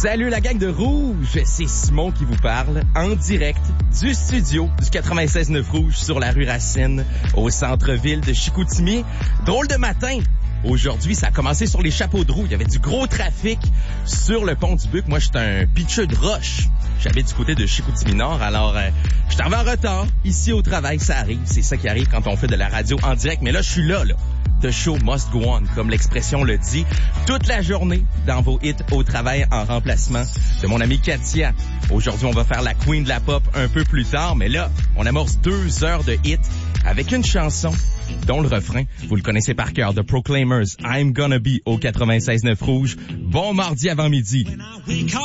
Salut la gang de Rouge, c'est Simon qui vous parle en direct du studio du 96.9 Rouge sur la rue Racine au centre-ville de Chicoutimi. Drôle de matin. Aujourd'hui, ça a commencé sur les chapeaux de roue. Il y avait du gros trafic sur le pont du Buc. Moi, j'étais un pitcheux de roche. J'habite du côté de Chicoutimi-Nord, alors j'étais en retard. Ici au travail, ça arrive. C'est ça qui arrive quand on fait de la radio en direct. Mais là, je suis là. The show must go on, comme l'expression le dit. Toute la journée dans vos hits au travail en remplacement de mon amie Katia. Aujourd'hui, on va faire la queen de la pop un peu plus tard. Mais là, on amorce 2 heures de hits avec une chanson dont le refrain, vous le connaissez par cœur, The Proclaimers, I'm Gonna Be au 96.9 Rouge. Bon mardi avant midi.